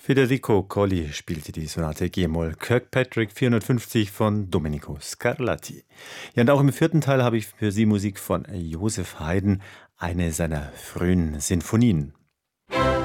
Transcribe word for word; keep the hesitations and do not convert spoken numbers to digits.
Federico Colli spielte die Sonate G-Moll Kirkpatrick vierhundertfünfzig von Domenico Scarlatti. Ja, und auch im vierten Teil habe ich für Sie Musik von Joseph Haydn, eine seiner frühen Sinfonien.